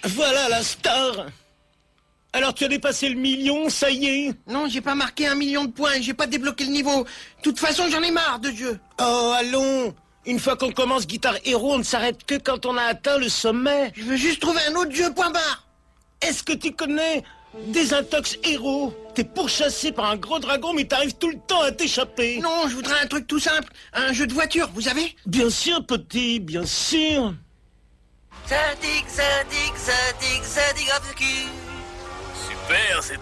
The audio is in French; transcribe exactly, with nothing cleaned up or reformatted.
Voilà la star. Alors tu as dépassé le million, ça y est? Non, j'ai pas marqué un million de points, j'ai pas débloqué le niveau. De toute façon, j'en ai marre de jeu. Oh, allons. Une fois qu'on commence Guitar Hero, on ne s'arrête que quand on a atteint le sommet. Je veux juste trouver un autre jeu, point barre. Est-ce que tu connais Désintox Hero? T'es pourchassé par un gros dragon, mais t'arrives tout le temps à t'échapper. Non, je voudrais un truc tout simple. Un jeu de voiture, vous avez? Bien sûr, petit, bien sûr. Zadig, zadig, zadig, zadig, of the cul. Super, c'est